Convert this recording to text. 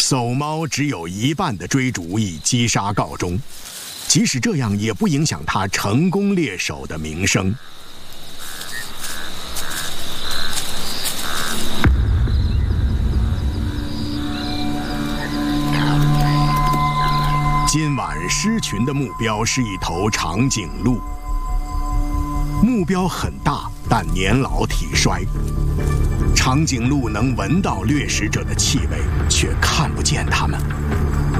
叟猫只有一半的追逐以击杀告终，即使这样也不影响他成功猎手的名声。今晚狮群的目标是一头长颈鹿，目标很大，但年老体衰。长颈鹿能闻到掠食者的气味，却看不见它们。